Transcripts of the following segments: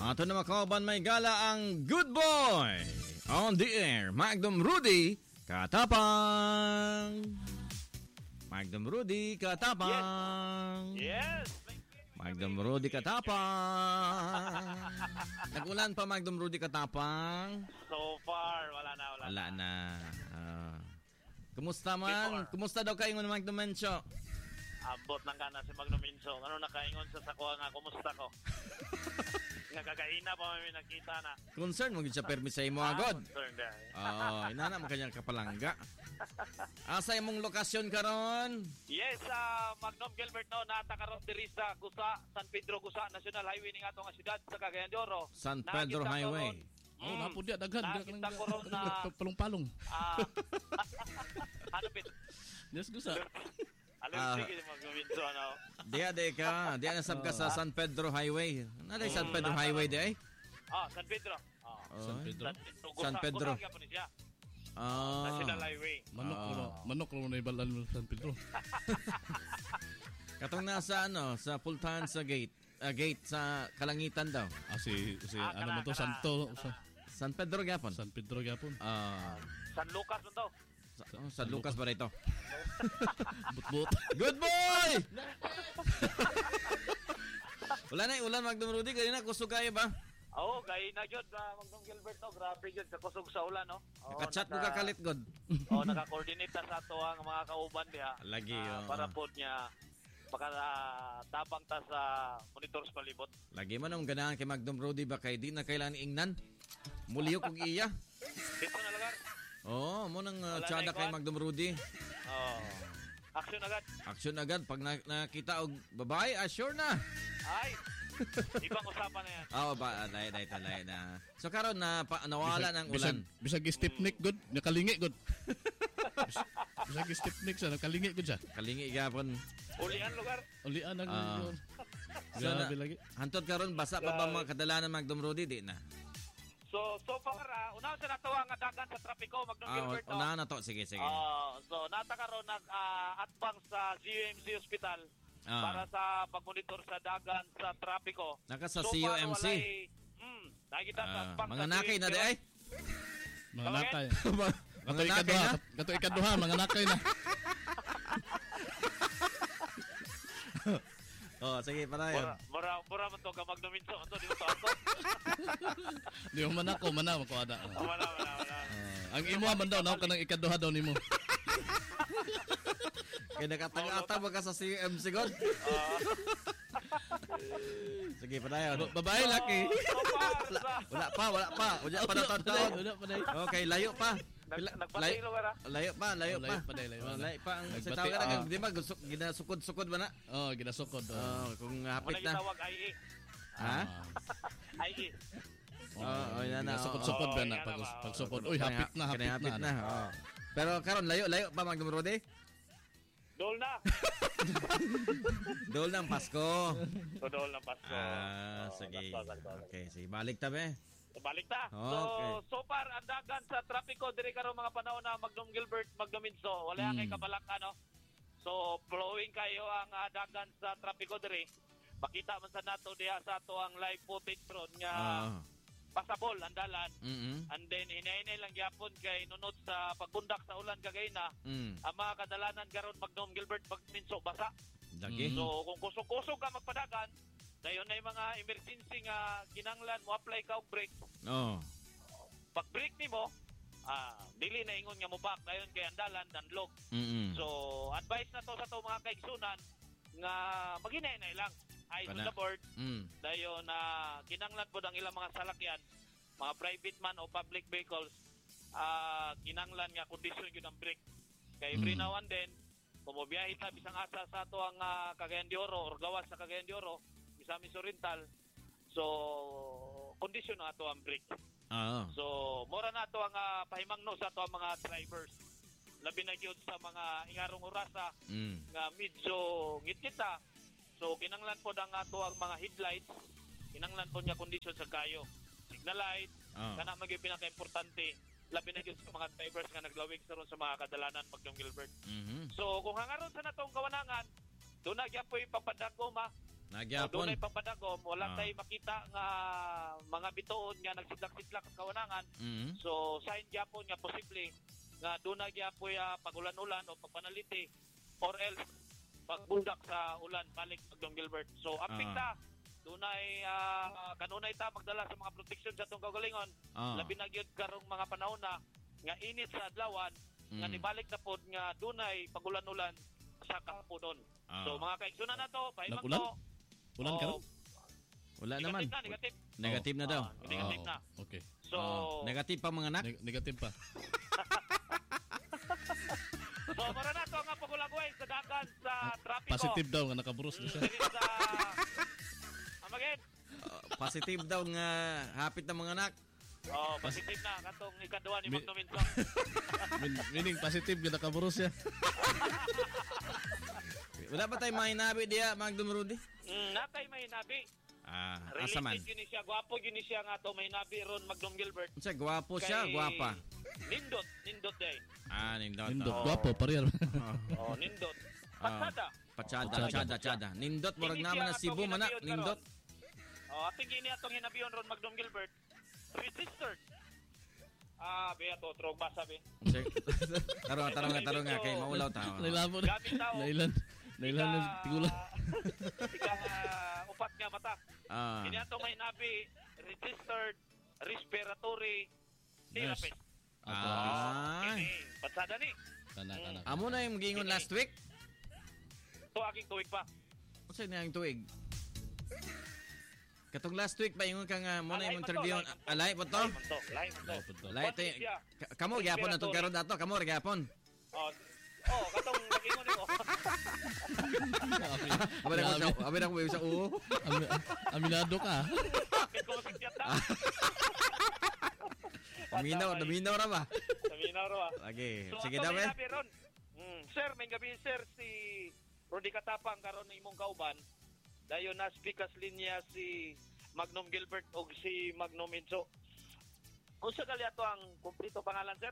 Ato na makauban may gala ang Good Boy on the air. Magnum Rudy Katapang. Magnum Rudy Katapang. Yes. Magnum Rudy Katapang. Nagulan pa Magnum Rudy Katapang? So far, wala na. Kumusta man? Kumusta daw kaingon Magnum Mencho? Abot ng kana si Magnum Minso. Ano nakaingon sa sakuha nga, kumusta ko? Nga kagaina pa may nakita na. Concern mo gid sa permis sa imo agad. Concern dahil. Inana mo kanyang kapalangga. Asa imong lokasyon karon? Yes, Magnum Gilbert no, natakaroon diri sa Gusa, San Pedro Gusa National Highway ning ato nga syudad sa Cagayan de Oro. San Pedro Highway. Napo dia daghan nakita ko ron na palong-palong. Ano pit? Yes, Gusa. Alam sige Magnum Minso ano. Diya na sab ka sa San Pedro Highway. Naday San Pedro Highway di ay? San Pedro. San Pedro. San Pedro. National Highway. Manok ro na ibalan mo San Pedro. Katong nasa sa pultahan sa gate sa Kalangitan daw. Si ano man to San Pedro gyapon. San Pedro gyapon. San Lucas man to. San Lucas ba rito? But. Good boy! Wala na ulan Magnum Rudy, kanina kusog kayo ba? Oo, gay na jud Magnum Gilbert no, grabe jud sa kusog sa ulan no. Naka-chat mo kakalit god. Naka-coordinate sa ato ang mga kauban diha. Lagi para pod niya tabang ta sa monitor sa palibot. Lagi man ang ganahan kay Magnum Rudy ba kay di na kailangan ingnan. Muliyo kog iya. Dito na lugar. Mo nang tsada kay Magnum Rudy. Action agad. Pag nakita og babae, sure na. Ay, ibang usapan na yan. Dahil na. So karon nawala ng ulan. Bisag stepnik good, nakalingi good. Bisag stepnik sa nakalingi good siya. Kalingi gapon. Ulian ang yun. Grabe lagi. Hantod karon basa pa ba mga kadalanan Magnum Rudy di na? So far, unahan sa natawa nga dagan sa trapiko, Magnum Gilbert. Unahan na to, sige. So natakaroon atbang sa CUMC Hospital para sa pagmonitor sa dagan sa trapiko. Naka sa CUMC? Nakikita sa atbang mga nakay na di ay? Mga nakay. Mga nakay na? Kato ikaduha, mga nakay na. Sige, patayon. Mura man to ka Magnum Minso. Di mo to ako. Di mo manako, makuha da. Wala. Ang imo man daw, naw ka nang ikaduha daw nimo. Kaya nakatang-ata ba ka sa CMC God? Sige, patayon. Babae, laki. Wala pa. Wala pa natataon. Okay, layo pa. Nagpatay lugar Layo pa. Layo pa ang sa tawag na di ba ginasukod-sukod ba na? Ginasukod. Kung hapit na. Tawag IE. Ha? IE. Sukod-sukod ba na pagsukod. Uy, hapit na. Pero karon layo pa Magnum Rudy. Dol na. Dol ng Pasko. Dol ng Pasko. Sige. Okay, sige. Balik tabi. Balik ta. Okay. So far ang dagan sa trapiko diri karon mga panahon na Magnum Gilbert, Magnum Minso, wala kay kabalak ano. So flowing kayo ang dagan sa trapiko diri. Makita man sa nato diha sa ato ang live footage ron nga pasabol ang dalan. And then hinay-hinay lang gyapon kay nunod sa pagbundak sa ulan kagayna. Ang mga kadalanan karon Magnum Gilbert, Magnum Minso basa. Lagi. So kung kusog-kusog ka magpadagan, dayon na yung mga emergency nga kinanglan mo apply ka og brake. Pag brake nimo, dili na ingon nga mo back dayon kay andalan danlog. So advice na to sa to mga kaigsunan nga maghinay na ilang eyes on the board. Dayon kinanglan pod ang ilang mga salakyan, mga private man o public vehicles, kinanglan nga condition gyud ang brake. Kay every now and then bumobiyahe ta bisang asa sa ato ang Cagayan de Oro or gawas sa Cagayan de Oro sa Miss Oriental, so condition na ato ang brake. So mura na ato ang pahimangno sa ato ang mga drivers, labi na gyud sa mga ingarong orasa nga medyo ngit-kita. So kinanglan po ang ato ang mga headlights, kinanglan po niya condition sa kayo, signal light, kana maging pinaka-importante, labi na gyud sa mga drivers nga naglawig sa ron sa mga kadalanan Magnum Gilbert. So kung hangaron sa natong kawanangan, doon na gyud po ipapadako Nagyapon. Dunay pagpadagom, wala Ah. tay makita nga mga bituon nga nagsidlak-sidlak sa kawanangan. Mm. So sign gyapon nga posible nga dunay gyapon pagulan-ulan o pagpanaliti or else pagbundak sa ulan balik Magdong Gilbert. So aping ta dunay kanunay ta magdala sa mga proteksyon sa atong kaugalingon. Labi na gyud karong mga panahon na nga init sa adlawan nga nibalik na pod nga dunay pagulan-ulan sa kahaponon. So mga kaigsunan nato, pahimang Nag-ulan? to. Ulan ka ron? Wala naman. Negative. Negative na daw. Negative na. Okay. So Negative pa mga anak. Negative pa. so mara na to nga pagulagway sa dagan sa trapiko. Positive daw nga nakaburos na siya. Dili sa Amagin. Positive daw nga hapit na mga anak. Oh, positive na katong ikaduha ni Magno Minso. Meaning positive nga nakaburos siya. Wala pa tayo mahinabi diya, Magdom Rudy? Natay may nabi. Asa man? Related yun siya, gwapo yun siya nga to may nabi ron Magdom Gilbert. Siya, gwapo siya, Kay gwapa. Nindot day. Nindot. Nindot, gwapo, parehar. Oh, nindot. Pasada. Pachada. Nindot, murag Ini naman siya na Cebu, atong mana. hinabiyon Nindot. karon. Ating gini atong hinabiyon ron Magdom Gilbert. Registered. Beya to, trogba sabi. Tarong nga, kay maulaw tao. Nailabo na. Gamit tao. Nailan na tigula. Upat nga mata. Ini atong may nabi, registered respiratory therapist. Ay. Patsada ni. Kana. Amo na yung gingon last week? Ito aking tuwig pa. Kasi na yung tuig. Katong last week ba yung kang mo na yung Alay interview? pa to. Alay po to? Lain mo to. Alay to. Kamo gyapon na itong karon dato. Kamo gyapon. Katong nag-ingon mo. Abi na ko sa uo. Aminado ka. Bakit ko masikyat na? Naminaw ra ba? Naminaw ra. Okay. So, Sige ato daw may eh. nabi ron. Sir, may gabi sir si Rudy Katapang karon ng imong kauban. Dayon na speakas linya si Magnom Gilbert o si Magnom Minso. Unsa gali ato ang kumpleto pangalan sir?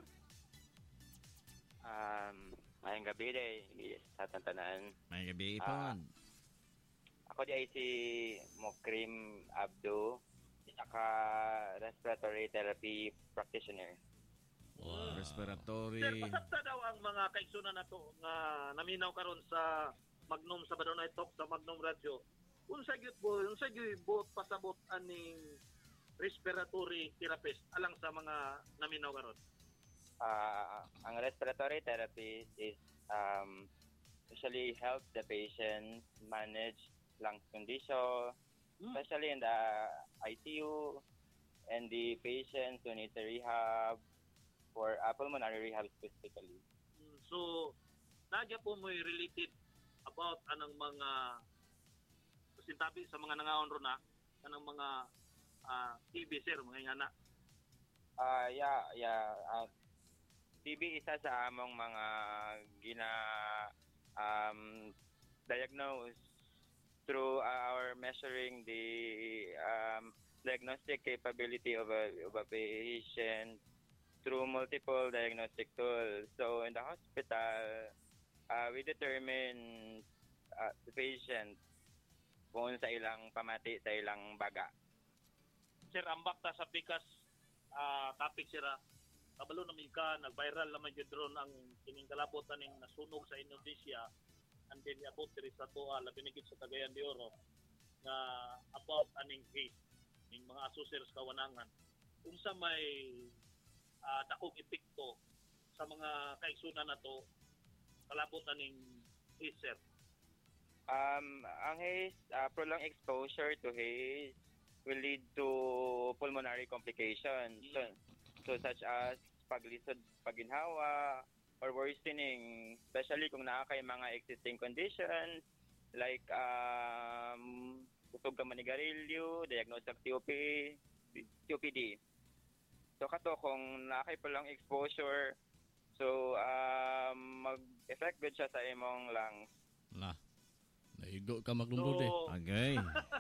Mayang gabi day sa tantanan. May gabi ipon. Ako di ay si Mokrim Abdo, saka respiratory therapy practitioner. Respiratory. Sir, pasabta daw ang mga kaigsunan nato nga naminaw karon sa Magnom sa Badon Night Talk sa Magnom Radio. Unsa gyud buot pasabot aning respiratory therapist alang sa mga naminaw karon? Ang respiratory therapy is usually help the patient manage lung condition, especially in the ICU, and the patients who need the rehab for pulmonary rehab specifically. So, nagya po mo related about anang mga sintabi sa mga nangaon ron na kanang mga TB sir mga ingana. TB isa sa among mga diagnose through our measuring the diagnostic capability of a patient through multiple diagnostic tools. So in the hospital, we determine the patient kung sa ilang pamati, sa ilang baga. Sir, ambak ta sa pikas topic sira. Kabalo naman ka, nag-viral naman yun doon ang kining kalabotan ng nasunog sa Indonesia and then abot diri sa toa labinigit sa Cagayan de Oro nga about aning case ng mga associates kawanangan. Unsa may dakong epekto sa mga kaigsunan nato kalabotan ng case sir? Ang haze, prolonged exposure to haze will lead to pulmonary complications. So such as paglisod, paginhawa, or worsening, especially kung nakakay mga existing conditions like usog ka manigarilyo, diagnosed ng COPD. So kato kung nakakay prolonged exposure, so mag-effect good siya sa imong lungs. Naigo ka maglumbrod eh. Okay.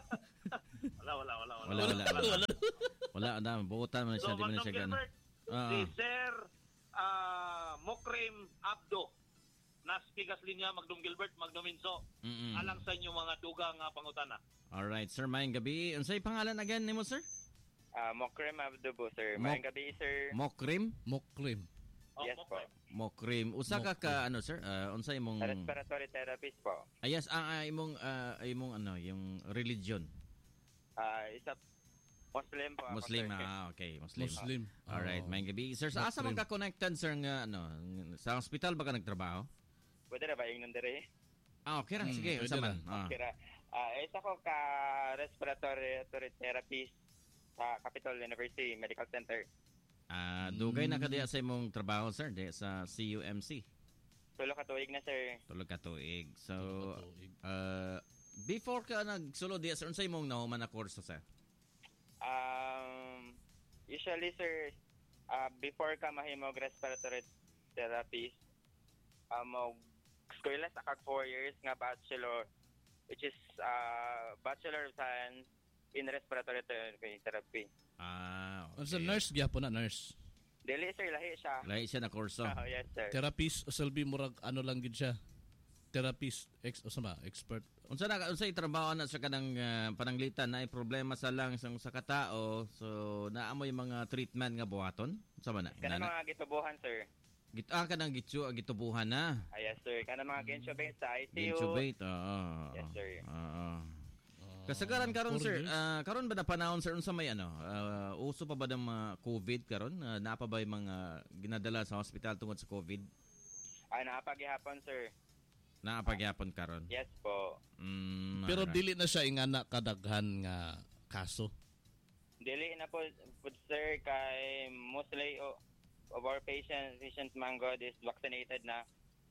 Wala na, bukutan man siya, di man siya gana. Si Sir Mokrim Abdo Naspigas linya Magdum Gilbert, Magdum Inso. Alang sa inyo mga dugang pangutana. Alright, sir, mayang gabi. Unsay pangalan again nimo, sir? Mokrim Abdubo, sir. Mayang gabi, sir. Mokrim? Oh, Yes po. Mokrim. Usa ka ano, sir? Unsay imong Respiratory therapist po. yes, imong ano, yung religion. Isa Muslim po. ako, Muslim, sir. okay, Muslim. Muslim. Alright, mayang gabi. Sir, sa asa man ka connected, sir, nga ano, sa hospital ba ka nagtrabaho? Pwede na ba yung nandere? Okay ra, sige, pwede usa man. Kira. Isa ko ka respiratory therapist sa Capitol University Medical Center. Dugay na ka diya sa imong trabaho, sir, di sa CUMC. Tulo ka tuig na, sir. Tulog ka tuig. So, before ka nagsulod diya, sir, unsay imong nahuman na kurso, sir? Usually, sir, before ka mahimog respiratory therapist, eskwela sa kag 4 years nga bachelor, which is Bachelor of Science in Respiratory Therapy. Sa nurse gyapon na nurse. Dili, sir, lahi siya. Lahi siya na kurso. Yes, sir. Therapist usalbi murag ano lang gid siya. Therapist expert. Unsay trabaho na sa kanang pananglitan na problema sa lungs sa katao, so naamoy mga treatment nga buhaton sa man na. Kana mga gitubuhan, sir. Ka nang gitubuhan na. Yes, sir. Kana mga gintubate sa ICU. Intubate, Yes, sir. Kasagaran karon, sir, karon ba na panahon, sir, unsa may ano, uso pa ba ng mga COVID karon? Napa ba yung mga ginadala sa hospital tungod sa COVID? Napaghihapon, sir. Naapagyapon karon. Yes po. Pero dili na siya ingana kadaghan nga kaso. Dili na po, sir, kay mostly of our patients man God is vaccinated na.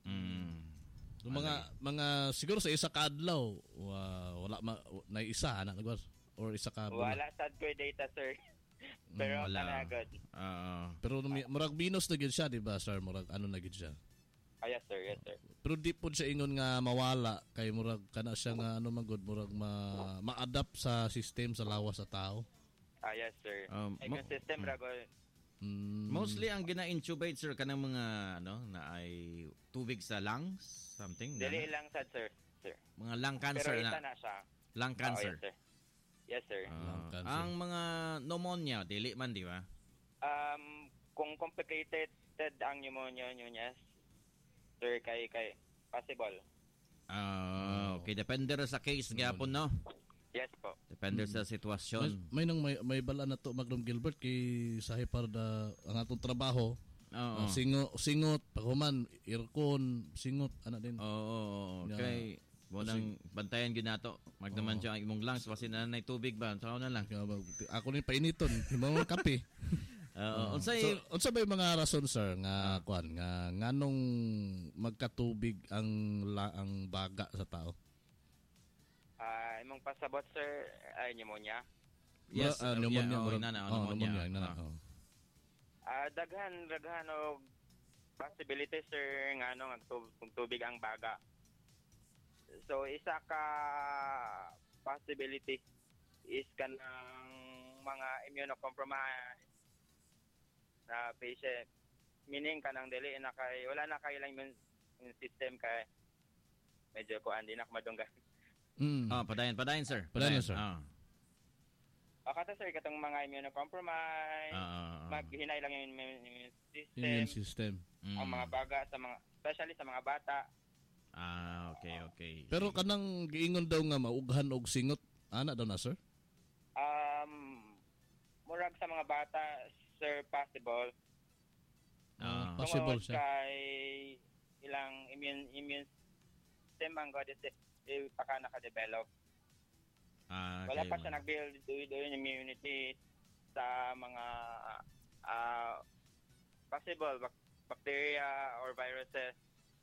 Yung mga siguro sa isa ka adlaw wala na isa anak nagwas or isa ka Wala sad ko data, sir. Pero wala. God. Pero murag minus na gid siya, di ba, sir? Murag ano na gid siya. Yes, sir. Yes, sir. Pero di po siya ingon nga mawala kay murag kana siya nga ano man gud murag ma-adapt sa system sa lawas sa tao. Yes, sir. Yung system rago. Mostly ang gina-intubate, sir, kanang mga ano na ay tubig sa lungs, something. Dili lang sad, sir. Mga lung cancer Pero isa na siya. Lung cancer. Yes, sir. Lung cancer. Ang mga pneumonia, dili man, di ba? Kung complicated ang pneumonia, yes, sir, kay possible. Okay, depende ra sa case gyapon, no? Yes po. Depende sa sitwasyon. May bala na to Magdum Gilbert kay sahi para ang atong trabaho. Singot paghuman irkon singot ana din. Okay. Munang bantayan gyud nato. Magdaman siya ang imong lungs kasi nanay tubig ba? Tao na lang. Ako ni painiton, himong kape. Unsa ba yung mga rason, sir, nga kuan nga nganong magkatubig ang baga sa tao? Imong pasabot, sir, ay pneumonia. Yes, pneumonia. Pneumonia. Daghan og possibility, sir, nga kung tubig ang baga. So isa ka possibility is kanang mga immunocompromised na patient, meaning kanang dili na kay wala na kay lang immune system kay medyo kuan din ako madunggan. Padayon, sir. Sir. Kata, sir, katong mga immunocompromised, maghinay lang yung immune system. Ang mga baga sa mga, especially sa mga bata. Okay. Pero kanang giingon daw nga maughan og singot, ana daw na, sir? Murag sa mga bata, sir, possible. Possible siya. Kay ilang immune system ang God is paka naka-develop. Wala pa siya nag-build yung immunity sa mga possible bacteria or viruses.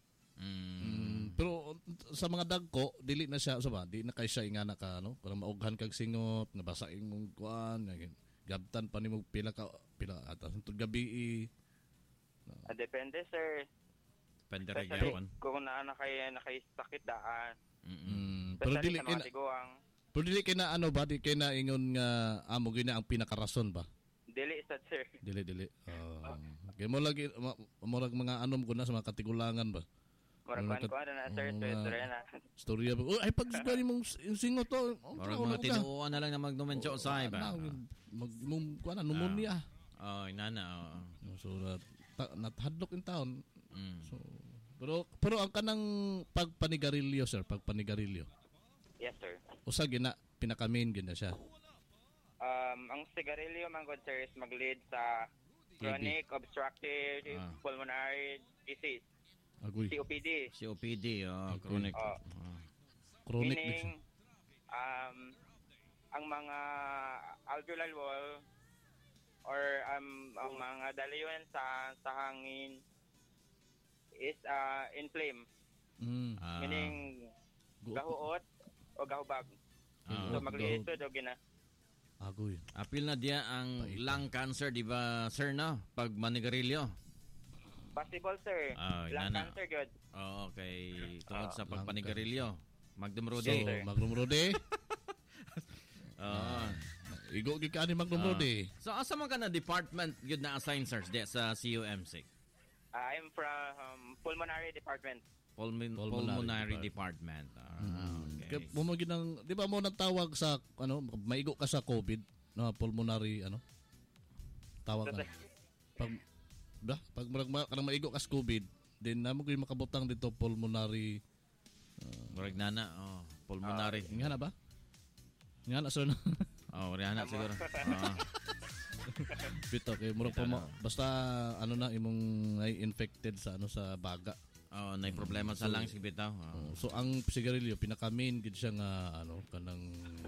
Pero sa mga dagko, dili na siya, di na kay siya ingana ka, no? Kung maughan kag singot, nabasaing mong kuan, gabtan pa nimo pila atas tud gabi. Depende, sir. Depende ra gyapon. Kung nakay sakit daan. Pero dili kay na ano ba, di kay na ingon nga amo gina ang pinakarason ba? Dili sad, sir. Dili. Kay mo lagi murag mga anom ko na sa mga katigulangan ba? Murag ko na sir, na. Storya ba? Ay pag gani mong singo to. Murag mga tinuuan na lang na magnumentyo sa iba. Mong kuan pneumonia. Inana. So nathadlok in town. So pero ang kanang pagpanigarilyo sir, pagpanigarilyo. Yes sir. Usa gina pinakamin gina siya. Ang sigarilyo man good sir is mag-lead sa chronic obstructive pulmonary disease. Agoy. COPD, chronic. Chronic meaning, ang mga alveolar wall or ang mga daluyan sa hangin is inflamed. Meaning, gahuot o gahubag. So, magliisod o gina. Agoy. Apil na dia ang lung cancer, di ba, sir, no? Pag manigarilyo. Possible, sir. Lung cancer, good. Okay. Tungkol sa pagpanigarilyo. Magnum Rode. So, Magnum Rode. Igo ka ni Magnum Rode. So, asa man ka na department yun na assign, sir, sa CUMC? I'm from pulmonary department. Pulmonary department. Okay. Mo ginang, di ba mo nagtawag sa maigo ka sa COVID, no, pulmonary tawag ka. Pag kanang maigo ka sa COVID, din namo gyud makabutang dito pulmonary murag nana, pulmonary. Ngana ba? Ngana sir. Rihanna siguro. Bito kay murag pa basta imong infected sa sa baga. Nay problema sa lungs bitaw. So ang sigarilyo pinaka-main gid siya nga kanang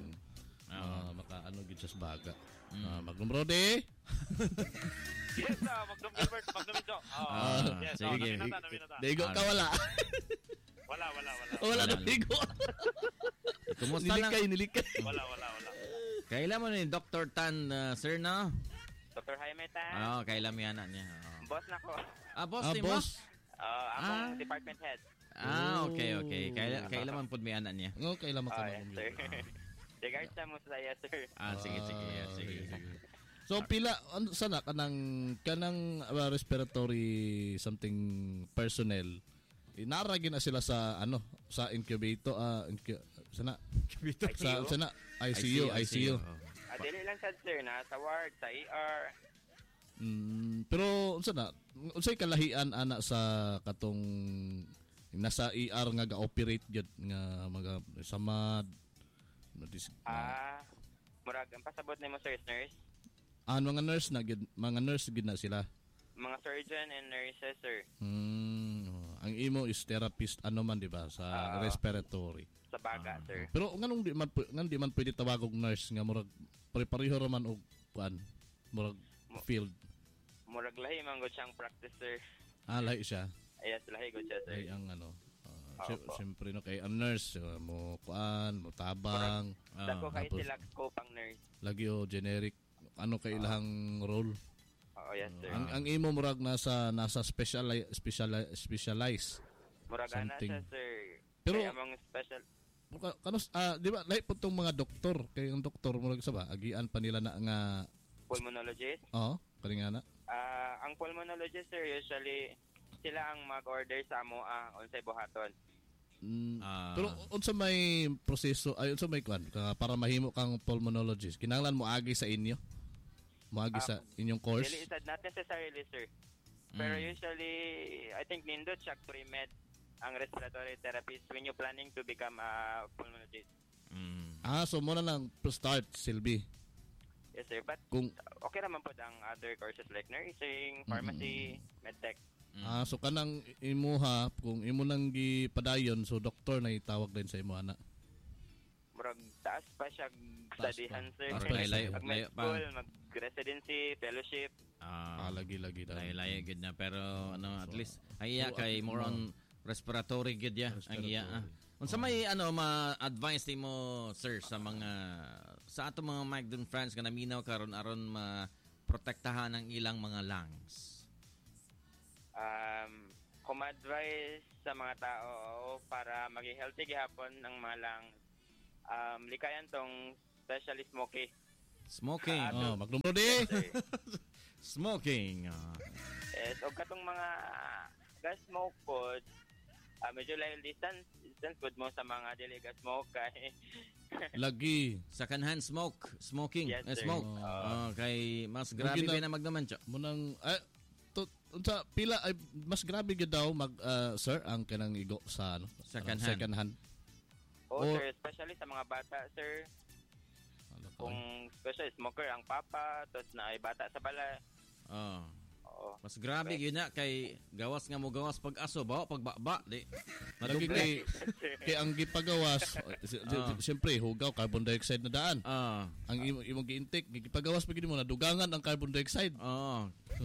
gid siya sa baga. Magnum Rode. Yes, Magnum Gilbert, Magnum Ijo. Yes, sige. Digo ka wala. Wala na digo. Kumusta lang? Nilikay. Wala. Kailan mo ni Dr. Tan, sir, no? Dr. Jaime Tan. Kailan mo yan niya. Boss na ko. Boss ni mo? Among department head. Okay. Kailan man pud may anak niya? Kailan man ka sir. Regards sa mo sa iya, sir. Sige. So pila sana kanang respiratory something personnel inaragin na sila sa sa incubator sana ICU. Dili lang sad sir na sa ward sa ER. Pero unsay kalahian ana sa katong nasa ER nga ga-operate gyud nga mga samad murag ang pasabot nimo sir nurse. Mga nurse gid na sila. Mga surgeon and nurses sir. Ang imo is therapist man di ba sa respiratory. Sa baga sir. Pero nganong di man pwede tawag og nurse nga murag pare-pareho ra man og murag field. Murag lahi man gud siyang practice sir. Lahi siya. Yes, lahi gud siya sir. Ay ang siyempre kay ang nurse mo tabang. Dako kay sila scope ang nurse. Lagi generic kay ilahang role. Yes sir. Ang imo murag nasa specialize. Murag ana siya sir. Pero among special di ba lahi po tong mga doktor kay ang doktor murag sa ba agian pa nila na nga pulmonologist? Kani nga na. Ang pulmonologist sir usually sila ang mag-order sa amo unsay buhaton. Pero unsa may proseso unsa may para mahimo kang pulmonologist kinahanglan mo agi sa inyo? Moagi sa inyong course? Dili sad not necessarily sir. Pero usually I think nindot siya pre-med ang respiratory therapist when you planning to become a pulmonologist. So muna lang start Silby. Yes sir, but okay naman po ang other courses like nursing, pharmacy, medtech. So kanang imuha kung imo nang gipadayon so doktor na itawag din sa imo ana. Murag taas pa siya studyhan sir. Layo pa. Mag-residency, fellowship. Lagi layo gid na pero at least ay kay more on respiratory gid ya ang iya. Unsa may ma-advise nimo sir sa ato mga migrant friends nga naminaw karon aron ma-protektahan ang ilang mga lungs? Advice sa mga tao para maging healthy gihapon ang mga lungs. Likayan tong especially smoking. Magnum Rode. Smoking. Yes, og katong mga gas smoke pod medyo layo distance good mo sa mga dili ka smoke kay Lagi. Second hand smoking. Yes, sir. Smoke. Kay mas grabe Mugina- ba na magnaman siya? Munang unsa pila ay mas grabe gyud daw sir ang kanang igo sa ano Second second hand. oh, Or- sir, especially sa mga bata, sir. Ano ka, Kung special smoker ang papa, tapos na ay bata sa bala. Oh. Oo. Mas grabe yun na kay gawas nga mo gawas pag aso bawa pag baba di. lagi Madoble. kay ang gipagawas siyempre hugaw carbon dioxide na daan. Ang imong gi-intake gipagawas pag mo nadugangan ang carbon dioxide. Oh. So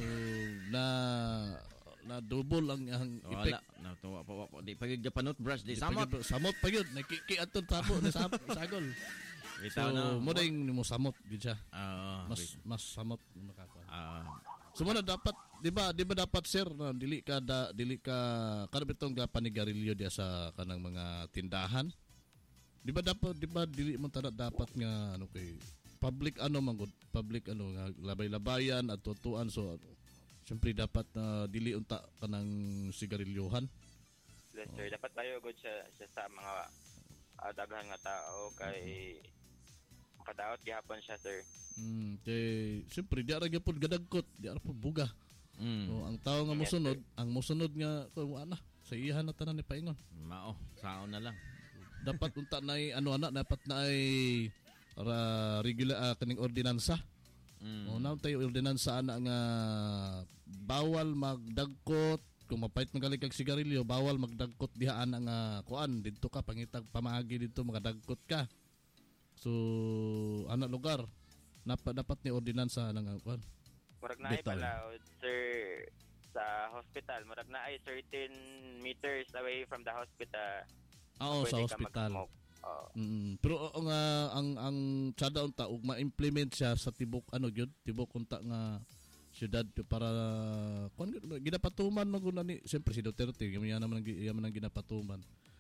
na double ang Wala effect. na tuwa pa di pag panot brush di samot. Samot pa yun. Nakiki aton tabo na sagol. Bitaw So na. mo ding mo samot gid siya. Mas Mas samot makaka. So muna dapat 'di ba dapat sir na dili ka kada bitong panigarilyo dia sa kanang mga tindahan. 'Di ba dili mo dapat nga ano kay public public nga labay-labayan at tutuan so syempre dapat dili unta kanang sigarilyohan. Yes, sir. Dapat tayo good siya sa mga daghan nga tao kay makadaot gihapon siya, sir. Kay syempre di ara gyapon gadagkot, di ara po buga. So, ang tao nga Yes, mosunod nga ana sa iyahan na tanan ni paingon. mao saon na lang. Dapat unta na dapat na ay regular kaning ordinansa. Now tayo ordinansa ana nga bawal magdagkot kung mapait magaling kag sigarilyo bawal magdagkot diha ana nga kuan didto ka pangitag pamaagi didto magadagkot ka. So ana lugar dapat ni ordinansa nga kuan. Murag na ay Bitaw. pala, sir, sa hospital. Murag na ay 13 meters away from the hospital. Oo, sa Pwede ka hospital. mag-smoke. Oo. Pero nga ang tsada unta ug ma-implement siya sa tibok tibok unta nga syudad para kun ginapatuman man gud ni siyempre si Duterte yan naman ang ginapatuman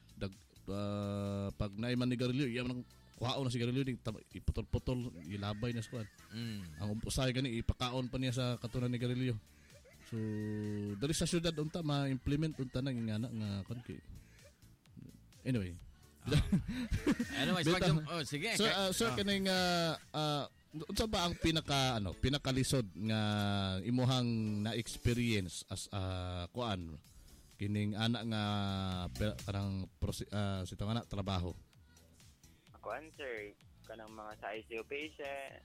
pag naay man ni garilyo yan man kuhaon na si garilyo iputol-putol ilabay na sa kuan ang usay gani ipakaon pa niya sa katunan ni garilyo so dali sa syudad unta ma-implement unta na nga kun anyway. Anyways, sige. Sir, kaning unsa ba ang pinakalisod nga imuhang na-experience as kuan kining ana nga kanang sitong ana trabaho? Ako, sir, kanang mga sa ICU patient,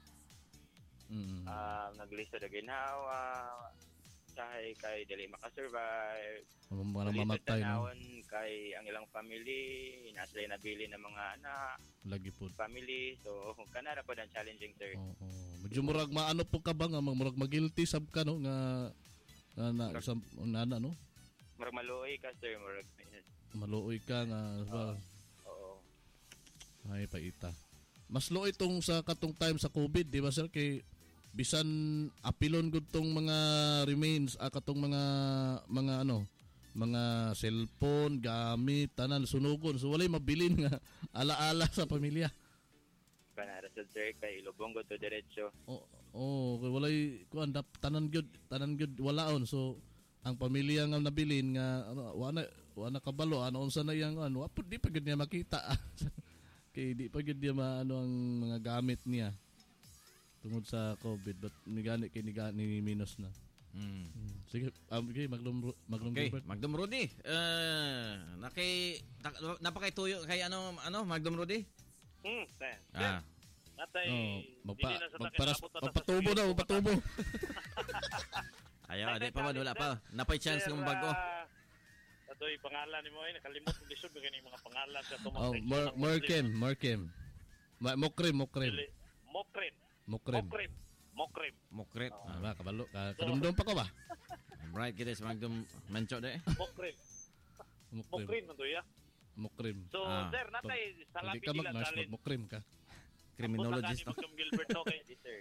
nagliso na ginhawa, kay dili makasurvive. Mga mamatay no. Kay ang ilang family, inaslay nabili ng mga anak, Lagi po. family. So, kanara po ang challenging, sir. Oo. Medyo murag maano po ka ba nga murag magilty sab ka no nga no? Murag maluoy ka, sir. Murag Maluoy ka nga ba? oo. Ay paita. Mas luoy tong sa katong time sa COVID, di ba sir kay bisan apilon gud tong mga remains katong mga cellphone, gamit, tanan sunugon. So walay mabilin nga alaala sa pamilya. Kanara sa sir kay ilubong ko to diretso. Kay walay kuan tanan gyud walaon. So ang pamilya nga nabilin nga wala kabalo unsa na yang apod di pa gyud niya makita. Kay di pa gyud niya ang mga gamit niya tungod sa COVID but ni minus na. Sige, okay, Magnum Okay, Gilbert. Magnum Rudy. Napakituyo kay Magnum Rudy? Natay Magpatubo na, magpatubo. Ayaw, di pa man, wala pa. Napay chance ng bago. Ato'y pangalan ni mo nakalimot ko lisod gani mga pangalan sa Oh, Morkem. Mokrim. Mokret. Ba kabalo ka kadumdum pa ko ba? Right, kita sa Magnum Mencho de. Mokrim man to ya. Mokrim. So, sir, natay sa Hindi labi ka nila mag-nurse, challenge. Mokrim ka. Criminologist. Abot lang gani Gilbert to kay sir.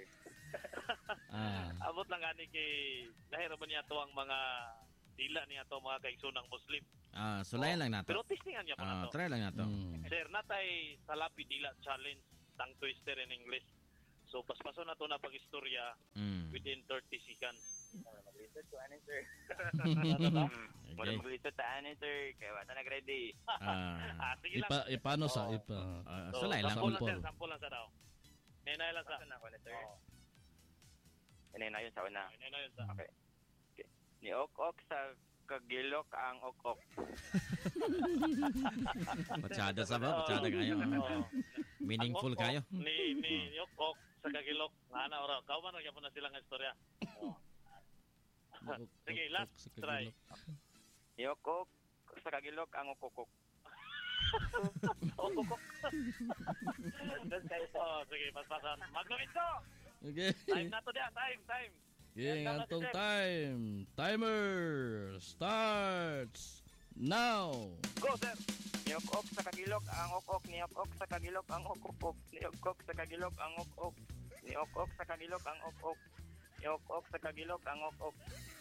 Abot lang gani kay dahil man niya to ang mga dila niya to mga kaigsunang Muslim. So layan lang nato. Pero testingan niya pa na to. Try lang nato. Sir, natay sa labi dila challenge tongue twister in English. So paspaso na to na pag-istorya within 30 seconds. Maglisod ko, ano, sir? Okay. Maglisod ta, ano, sir? Kaya wala nag-ready. Sige lang. Paano sa Salay lang. Sample lang sa daw. Nenay lang sa. Sir. Inay na yun sa una. Nenay na yun sa. Okay. Ni ok sa kagilok ang ok. Patsada sa ba? Patsada kayo. Meaningful kayo. Ni ok sa kagilok. Ana ora, kauban ra gyapon na sila nga istorya. Sige, last try. Ni ok sa kagilok ang okok. Sige, paspasan. Magnuminto. Okay. Time na to dia, time. Okay, atong time. Timer starts now. Go, sir. Niok-ok sa kagilok ang ok. Niok-ok sa kagilok ang ok. Niok-ok sa kagilok ang ok. Niok-ok sa kagilok ang ok. Niok-ok sa kagilok ang ok.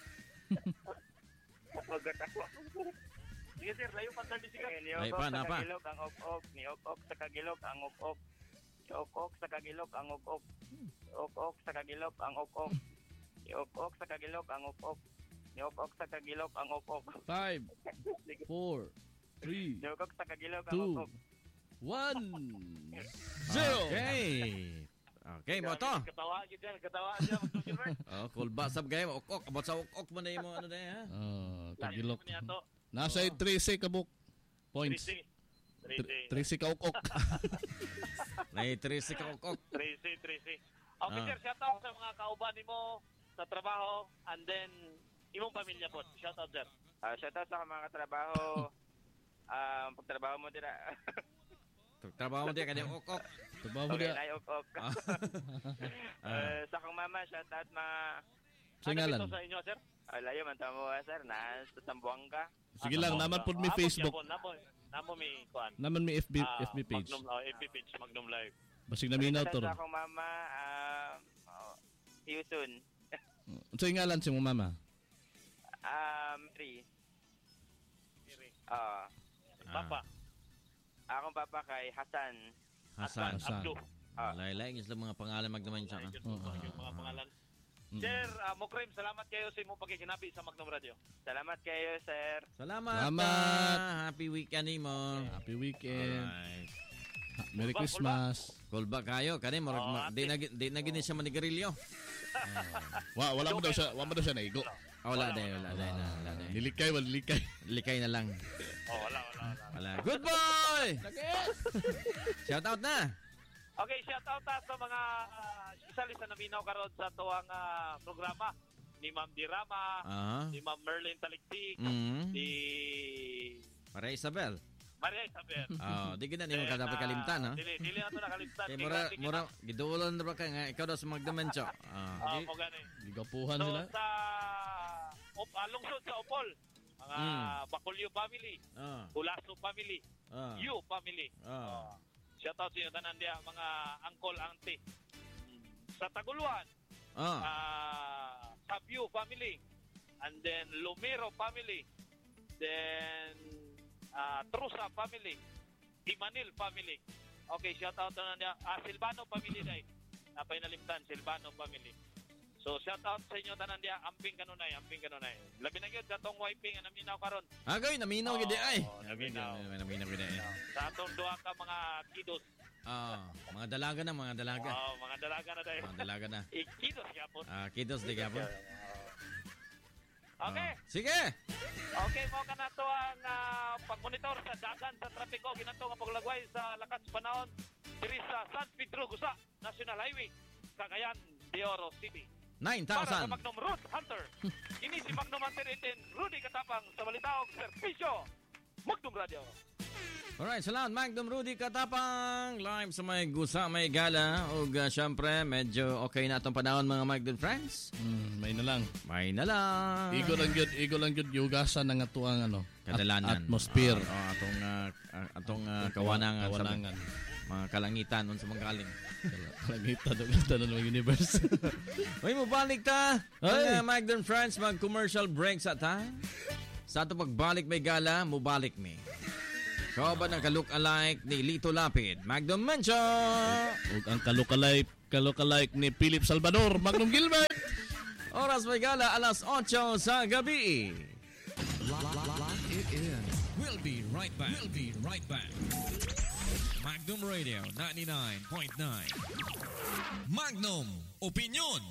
Pagkat ako. Sige, sir. Layo pa tandi sigat. Niok-ok sa kagilok ang ok. Niok-ok sa kagilok ang ok. Niok-ok sa kagilok ang ok. Niok-ok sa kagilok ang ok. Niok-ok sa kagilok ang ok. Niok-ok sa kagilok ang ok. 5, 4, 3, Niok-ok sa kagilok ang ok. 2, 1, 0. Okay, mo to. Katawa dyan. Cool ba sab kayo? Ok. Abot sa ok mo na yung ano na ha? Kagilok. Nasa 3 kabuk points. 3 ka ok. May 3 ka ok. 3C. Okay, sir. Shout out sa mga kauban mo sa trabaho and then imong pamilya po. Shout out, sir. Shout out sa mga katrabaho. Pagtrabaho mo dira. Trabaho mo din kanya ok. Trabaho mo Okay, dia. ay ok. Sa kong mama, shout out Sa ngalan. Ano sa inyo, sir? layo man tamo sir, na sa Sambuanga. Sige lang, naman po may Facebook. Namo may kuan. Naman may FB page. Magnum FB page, Magnum Live. Basig naminaw to. Sa akong mama, see you soon. Unsa ngalan si mo mama? Mary. Papa. Akong papa kay Hasan. Hasan. Abdo. Laylay ng mga pangalan magnaman siya. Yung mga pangalan. Sir, Mokrim, salamat kayo sa imong pagkikinabi sa Magnum Radio. Salamat kayo, sir. Salamat. Happy weekend mo. Happy weekend. Alright. Merry Christmas. Call back kayo kani di na gini siya manigarilyo. Wala mo daw siya naigo. Wala na. Nilikay. Likay na lang. Wala. Good boy. Shout out na. Okay, shout out sa mga isali sa naminaw karon sa tuwang programa ni Ma'am Dirama, ni Ma'am Merlin Taliktik, ni Maria Isabel. Di gina nimo ka dapat kalimtan ha. Dili ato nakalimtan. Kay mura giduolon ra ka nga ikaw daw sa magdamensyo. Mo gani. Gigapuhan sila. Sa lungsod sa Opol, mga Bacolio family, Ulaso family, Yu family. Shout out sa inyo tanan dia mga uncle, auntie. Sa Taguluan, Sabio family, and then Lumero family, then Trusa family, Imanil family. Okay, shout out tanan dia Silvano family dai. Napay nalimtan Silvano family. So shout out sa inyo tanan dia, amping kanunay. Labi na gyud sa tong wiping nga naminaw karon. Agay naminaw gid ay. Naminaw gid ay. Sa atong duha ka mga kidos. Mga dalaga na. Mga dalaga na dai. Mga dalaga na. Kidos gyapon. Kidos di gyapon. Okay. Sige. Okay mo ka na to ang pagmonitor sa dagan sa trapiko ginato nga paglagway sa lakas panahon diri sa San Pedro Gusa National Highway, Cagayan de Oro City. 9,000. Para sa Magnum Root Hunter. Ini si Magnum Hunter 18, Rudy Katapang sa balitaog serbisyo. Magnum Radio. Alright, salamat Magnum Rudy Katapang. Live sa may Gusa, may Gala. O syempre, medyo okay na itong panahon mga Magnum friends. May na lang. Igo lang gyud yugasan ng atuang kadalanan. Atmosphere. Atong kawanangan. Mga kalangitan nun sa mga galing. Kalangitan ng mga universe. Uy, mabalik ta. Mga Magnum friends, mag-commercial break sa ta. Sa ito pagbalik may gala, mubalik mi. Kauban ang kalookalike ni Lito Lapid, Magnum Mention. Ug ang kalookalike ni Philip Salvador, Magnum Gilbert. Oras may gala, alas 8 sa gabi. Lock it in. We'll be right back. Magnum Radio 99.9. Magnum Opinion.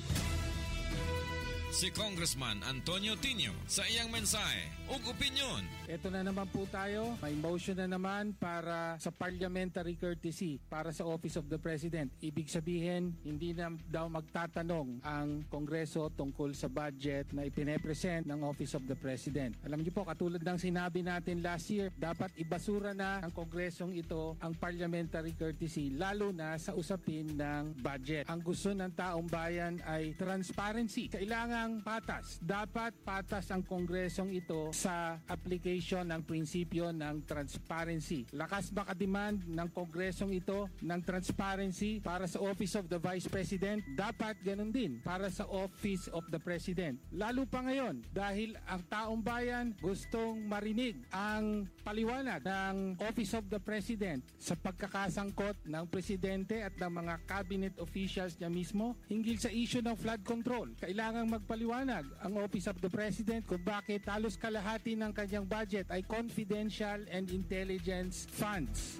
Si Congressman Antonio Tinio sa iyang mensahe ug opinyon. Ito na naman po tayo. May motion na naman para sa parliamentary courtesy para sa Office of the President. Ibig sabihin, hindi na daw magtatanong ang Kongreso tungkol sa budget na ipine-present ng Office of the President. Alam niyo po, katulad ng sinabi natin last year, dapat ibasura na ng Kongresong ito ang parliamentary courtesy, lalo na sa usapin ng budget. Ang gusto ng taong bayan ay transparency. Kailangan patas. Dapat patas ang Kongresong ito sa application ng prinsipyo ng transparency. Lakas makademand ng Kongresong ito ng transparency para sa Office of the Vice President. Dapat ganun din para sa Office of the President. Lalo pa ngayon dahil ang taong bayan gustong marinig ang paliwanag ng Office of the President sa pagkakasangkot ng Presidente at ng mga cabinet officials niya mismo hinggil sa issue ng flood control. Kailangang magpaliwanag ang Office of the President kung bakit halos kalahati ng kanyang budget ay confidential and intelligence funds.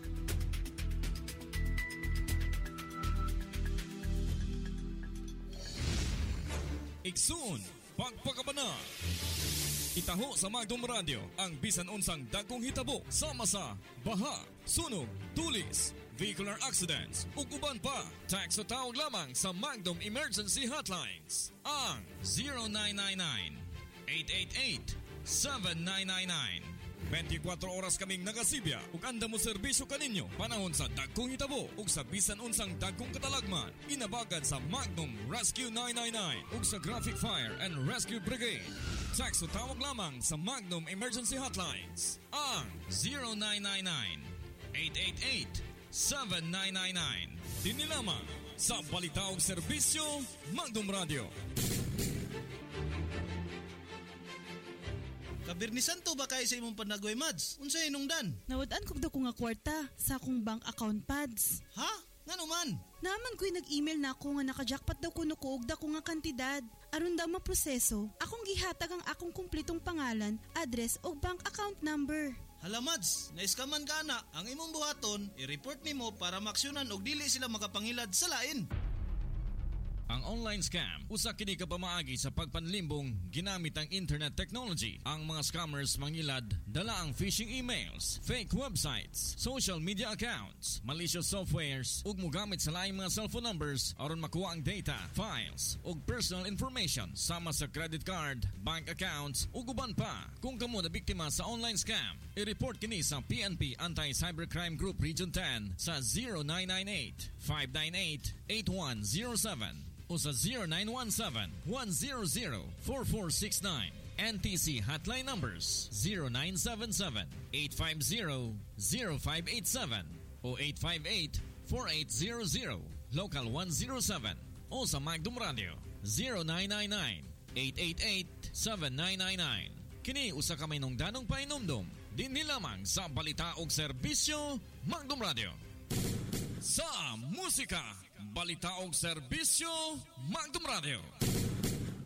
Igsoon, pagpakabana. Itaho sa Magnum Radio ang bisan unsang dagkong hitabo sama sa baha, sunog, tulis, vehicular accidents ug uban pa. Text o tawag lamang sa Magnum Emergency Hotlines ang 0999-888-7999. 24 oras kaming nagasibya ug anda mo serbisyo kaninyo panahon sa dagkong hitabo ug sa bisan unsang dagkong katalagman. Inabagan sa Magnum Rescue 999 ug sa Graphic Fire and Rescue Brigade. Text o tawag lamang sa Magnum Emergency Hotlines ang 0999-888-7999. Dini lamang sa Balitaog Serbisyo Magnum Radio. Kabirnisan to ba kayo sa imong panagway, Mads? Unsay inungdan? Nawad-an kog daw ko nga kwarta sa akong bank account pads. Ha? Ngano man? Naman ko'y nag-email na ako nga naka-jackpot daw ko nukuog da ko nga kantidad. Aron daw maproseso, akong gihatag ang akong kumplitong pangalan, address o bank account number. Hala, Mads, naiskaman ka na. Ang imong buhaton, i-report nimo para maksyonan og dili sila makapangilad sa lain. Ang online scam, usa kini ka pamaagi sa pagpanlimbong ginamit ang internet technology. Ang mga scammers mangilad dala ang phishing emails, fake websites, social media accounts, malicious softwares ug mogamit sa laing mga cellphone numbers aron makuha ang data, files ug personal information sama sa credit card, bank accounts ug uban pa. Kung kamo na biktima sa online scam, i-report kini sa PNP Anti-Cybercrime Group Region 10 sa 0998-598-8107 o sa 0917-100-4469. NTC hotline numbers 0977-850-0587 o 858-4800, local 107 o sa Magnum Radio 0999-888-7999. Kini usa ka may nungdanong painumdum dinhi lamang sa balita og serbisyo Magnum Radio. Sa musika, balita og serbisyo Magnum Radio.